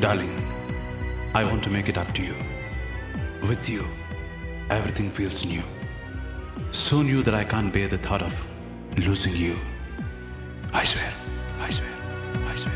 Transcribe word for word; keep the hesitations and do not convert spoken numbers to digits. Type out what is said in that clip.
Darling, I want to make it up to you. With you, everything feels new. So new that I can't bear the thought of losing you. I swear, I swear.